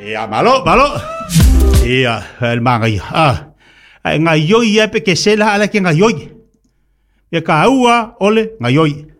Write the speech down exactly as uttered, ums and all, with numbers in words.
Ia, malo, malo. Ia, el mangai. Ah, ngai yoi epe ke sela ala ke ngai yoi. Ia ka ua ole ngai yoi.